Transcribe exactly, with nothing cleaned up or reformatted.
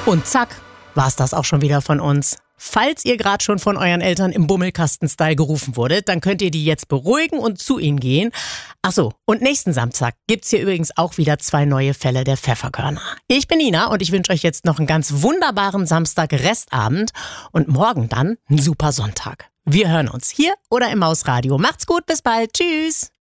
Und zack, war's das auch schon wieder von uns. Falls ihr gerade schon von euren Eltern im Bummelkasten-Style gerufen wurdet, dann könnt ihr die jetzt beruhigen und zu ihnen gehen. Ach so, und nächsten Samstag gibt's hier übrigens auch wieder zwei neue Fälle der Pfefferkörner. Ich bin Ina und ich wünsche euch jetzt noch einen ganz wunderbaren Samstag-Restabend und morgen dann einen super Sonntag. Wir hören uns hier oder im Mausradio. Macht's gut, bis bald. Tschüss.